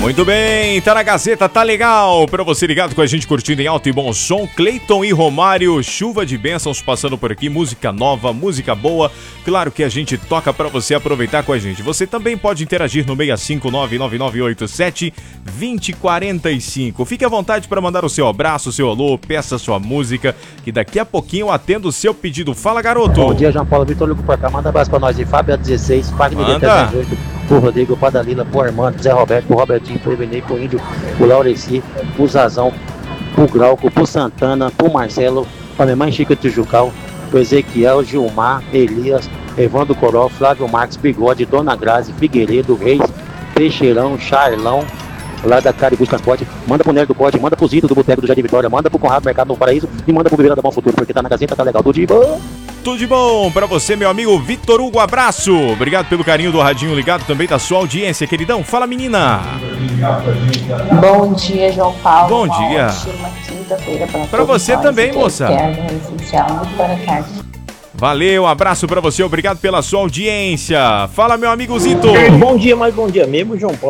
Muito bem, tá na Gazeta, tá legal. Pra você ligado com a gente, curtindo em alto e bom som, Cleiton e Romário, chuva de bênçãos passando por aqui, música nova, música boa. Claro que a gente toca pra você aproveitar com a gente. Você também pode interagir no 65999872045. Fique à vontade para mandar o seu abraço, o seu alô, peça sua música, que daqui a pouquinho eu atendo o seu pedido. Fala, garoto. Bom dia, João Paulo Vitor Lugo por cá. Manda um abraço pra nós de Fábio 16, Fagner 38, pro Rodrigo, pro Adalila, pro Armando, Zé Roberto, pro Robertinho, pro Ebenei, pro Índio, pro Laureci, pro Zazão, pro Glauco, pro Santana, pro Marcelo, pra minha mãe Chica Tijucal, pro Ezequiel, Gilmar, Elias, Evandro Coró, Flávio Marques, Bigode, Dona Grazi, Figueiredo, Reis, Peixeirão, Charlão, lá da Caribus Transporte. Manda pro Nerd do Corte, manda pro Zito do Boteco do Jardim Vitória, manda pro Conrado Mercado no Paraíso e manda pro Bebeira da Bom Futuro, porque tá na Gazeta, tá legal. Tudo de bom? Tudo de bom pra você, meu amigo Vitor Hugo, abraço. Obrigado pelo carinho do radinho ligado, também da sua audiência, queridão. Fala, menina. Bom dia, João Paulo. Bom dia. Uma quinta-feira pra você também, moça. Muito boa tarde. Valeu, um abraço pra você, obrigado pela sua audiência. Fala, meu amigo Zito. Bom dia, mais bom dia mesmo, João Paulo.